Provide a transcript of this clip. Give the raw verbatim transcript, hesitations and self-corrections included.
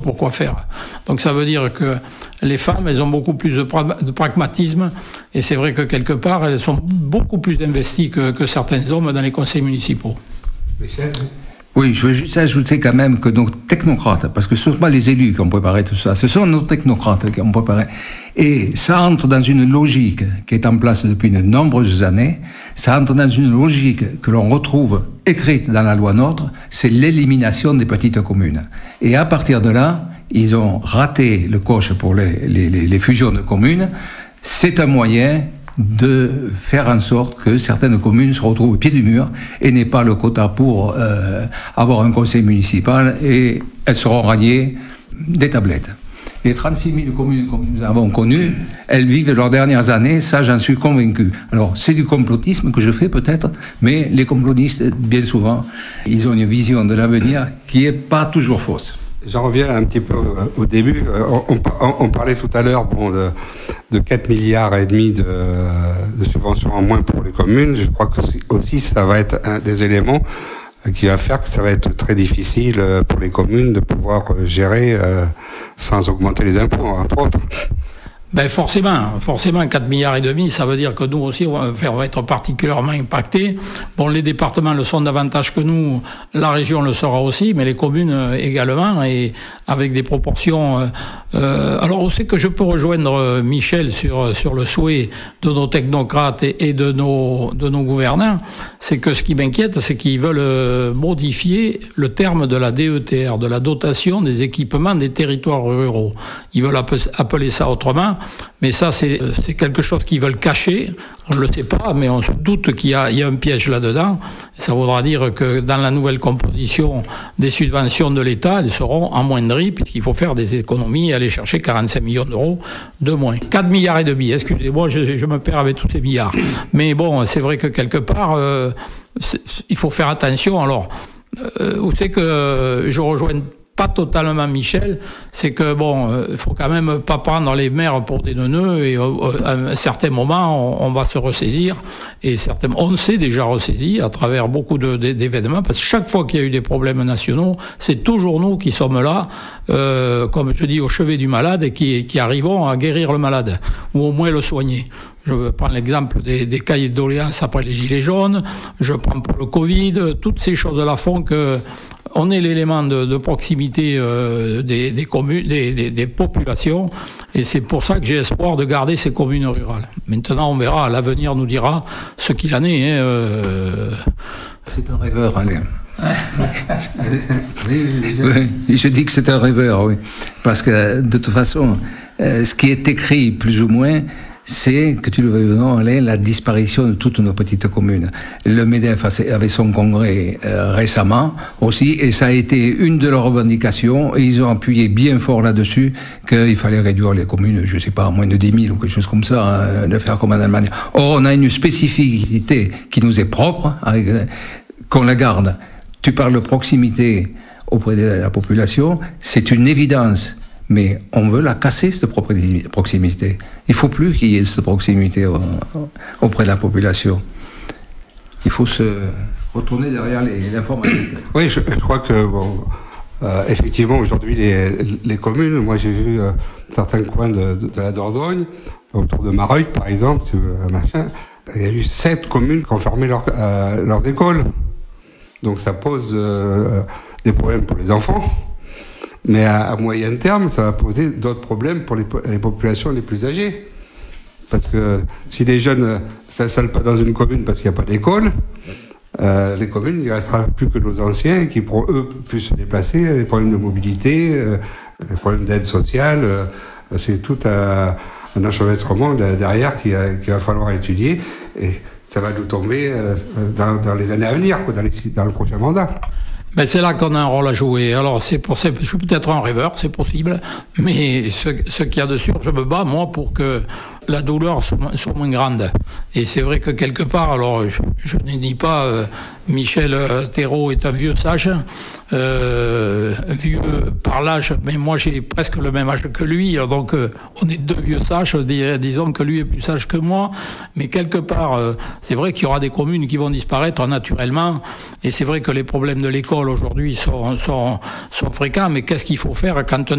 pourquoi faire. Donc ça veut dire que les femmes, elles ont beaucoup plus de, pra- de pragmatisme, et c'est vrai que quelque part, elles sont beaucoup plus investies que, que certains hommes dans les conseils municipaux. Michel ? Oui, je veux juste ajouter quand même que nos technocrates, parce que ce ne sont pas les élus qui ont préparé tout ça, ce sont nos technocrates qui ont préparé. Et ça entre dans une logique qui est en place depuis de nombreuses années, ça entre dans une logique que l'on retrouve écrite dans la loi NOTRe, c'est l'élimination des petites communes. Et à partir de là, ils ont raté le coche pour les, les, les, les fusions de communes. C'est un moyen de faire en sorte que certaines communes se retrouvent au pied du mur et n'aient pas le quota pour euh, avoir un conseil municipal, et elles seront radiées des tablettes. Les trente-six mille communes que nous avons connues, elles vivent leurs dernières années, ça j'en suis convaincu. Alors c'est du complotisme que je fais peut-être, mais les complotistes, bien souvent, ils ont une vision de l'avenir qui n'est pas toujours fausse. J'en reviens un petit peu au début. On, on, on parlait tout à l'heure bon, de, de quatre milliards et demi de, de subventions en moins pour les communes. Je crois que aussi ça va être un des éléments qui va faire que ça va être très difficile pour les communes de pouvoir gérer euh, sans augmenter les impôts, entre autres. Ben forcément, forcément, quatre milliards et demi, ça veut dire que nous aussi, on va, on va être particulièrement impactés. Bon, les départements le sont davantage que nous, la région le sera aussi, mais les communes également, et avec des proportions. Euh, alors, on sait que je peux rejoindre Michel sur sur le souhait de nos technocrates et, et de nos de nos gouvernants. C'est que ce qui m'inquiète, c'est qu'ils veulent modifier le terme de la D E T R, de la dotation des équipements des territoires ruraux. Ils veulent appeler ça autrement. Mais ça, c'est, c'est quelque chose qu'ils veulent cacher. On ne le sait pas, mais on se doute qu'il y a, il y a un piège là-dedans. Ça voudra dire que dans la nouvelle composition des subventions de l'État, elles seront amoindries, puisqu'il faut faire des économies et aller chercher quarante-cinq millions d'euros de moins. quatre milliards et demi, excusez-moi, je, je me perds avec tous ces milliards. Mais bon, c'est vrai que quelque part, euh, il faut faire attention. Alors, euh, vous savez que je rejoins pas totalement Michel, c'est que bon, il euh, faut quand même pas prendre les maires pour des neuneux, et euh, à un certain moment, on, on va se ressaisir, et certains, on s'est déjà ressaisi à travers beaucoup de, de, d'événements, parce que chaque fois qu'il y a eu des problèmes nationaux, c'est toujours nous qui sommes là, euh, comme je dis, au chevet du malade, et qui, qui arrivons à guérir le malade, ou au moins le soigner. Je prends l'exemple des, des cahiers de doléances après les gilets jaunes, je prends pour le Covid, toutes ces choses-là font que on est l'élément de, de proximité euh, des, des communes, des, des, des populations, et c'est pour ça que j'ai espoir de garder ces communes rurales. Maintenant, on verra, l'avenir nous dira ce qu'il en est. Hein, euh... C'est un rêveur, Alain. oui, oui, je dis que c'est un rêveur, oui, parce que de toute façon, euh, ce qui est écrit plus ou moins, c'est, que tu le veuilles ou non, Alain, la disparition de toutes nos petites communes. Le MEDEF avait son congrès euh, récemment aussi, et ça a été une de leurs revendications, et ils ont appuyé bien fort là-dessus qu'il fallait réduire les communes, je sais pas, à moins de dix mille ou quelque chose comme ça, hein, de faire comme en Allemagne. Or, on a une spécificité qui nous est propre, avec, qu'on la garde. Tu parles de proximité auprès de la population, c'est une évidence. Mais on veut la casser, cette proximité. Il ne faut plus qu'il y ait cette proximité auprès de la population. Il faut se retourner derrière les, l'informatique. Oui, je, je crois que, bon, euh, effectivement, aujourd'hui, les, les communes, moi j'ai vu euh, certains coins de, de, de la Dordogne, autour de Mareuil, par exemple, machin, il y a eu sept communes qui ont fermé leur, euh, leurs écoles. Donc ça pose euh, des problèmes pour les enfants. Mais à, à moyen terme, ça va poser d'autres problèmes pour les, les populations les plus âgées. Parce que si les jeunes ne s'installent pas dans une commune parce qu'il n'y a pas d'école, euh, les communes, il ne restera plus que nos anciens qui pourront, eux, plus se déplacer, les problèmes de mobilité, euh, les problèmes d'aide sociale. Euh, c'est tout un, un enchevêtrement derrière qu'il va falloir étudier. Et ça va nous tomber euh, dans, dans les années à venir, dans, les, dans le prochain mandat. Mais c'est là qu'on a un rôle à jouer. Alors, c'est pour, c'est, je suis peut-être un rêveur, c'est possible, mais ce, ce qu'il y a de sûr, je me bats, moi, pour que la douleur soit, soit moins grande. Et c'est vrai que quelque part, alors, je, je ne dis pas, euh, Michel Thérault est un vieux sage, euh, vieux par l'âge, mais moi, j'ai presque le même âge que lui, donc, euh, on est deux vieux sages, dis, disons que lui est plus sage que moi, mais quelque part, euh, c'est vrai qu'il y aura des communes qui vont disparaître naturellement, et c'est vrai que les problèmes de l'école aujourd'hui sont, sont, sont fréquents, mais qu'est-ce qu'il faut faire quand on